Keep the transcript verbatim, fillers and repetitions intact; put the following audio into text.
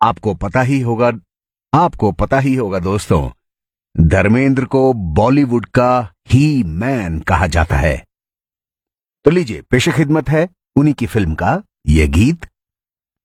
आपको पता ही होगा आपको पता ही होगा दोस्तों, धर्मेंद्र को बॉलीवुड का ही मैन कहा जाता है। तो लीजिए पेश खिदमत है उन्हीं की फिल्म का यह गीत।